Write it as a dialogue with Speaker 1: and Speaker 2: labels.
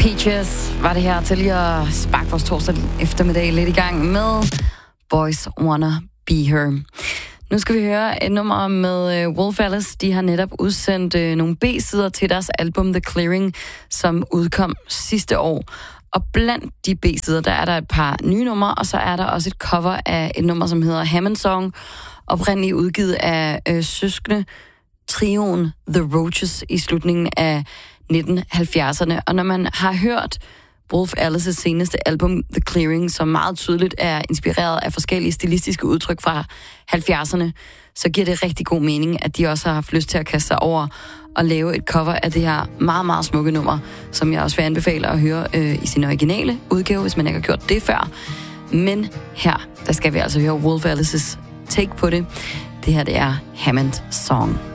Speaker 1: Peaches var det her til at sparke vores torsdag eftermiddag lidt i gang med Boys Wanna Be Her. Nu skal vi høre et nummer med Wolf Alice. De har netop udsendt nogle B-sider til deres album The Clearing, som udkom sidste år. Og blandt de B-sider, der er der et par nye numre, og så er der også et cover af et nummer, som hedder Hammond Song, oprindeligt udgivet af søskende trioen The Roaches i slutningen af 1970'erne. Og når man har hørt Wolf Alice's seneste album, The Clearing, som meget tydeligt er inspireret af forskellige stilistiske udtryk fra 70'erne, så giver det rigtig god mening, at de også har haft lyst til at kaste sig over og lave et cover af det her meget, meget smukke nummer, som jeg også vil anbefale at høre i sin originale udgave, hvis man ikke har gjort det før. Men her, der skal vi altså høre Wolf Alice's take på det. Det her, det er Hammond Song.